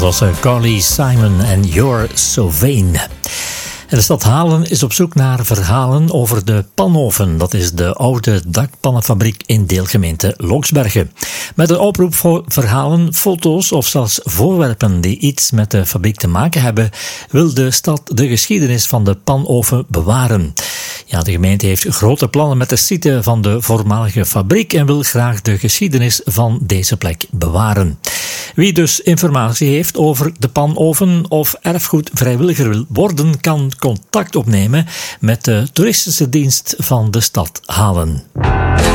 was Carly Simon en You're So Vain. En de stad Halen is op zoek naar verhalen over de Panoven. Dat is de oude dakpannenfabriek in deelgemeente Loksbergen. Met een oproep voor verhalen, foto's of zelfs voorwerpen die iets met de fabriek te maken hebben, wil de stad de geschiedenis van de panoven bewaren. Ja, de gemeente heeft grote plannen met de site van de voormalige fabriek en wil graag de geschiedenis van deze plek bewaren. Wie dus informatie heeft over de panoven of erfgoedvrijwilliger wil worden, kan contact opnemen met de toeristische dienst van de stad Halen.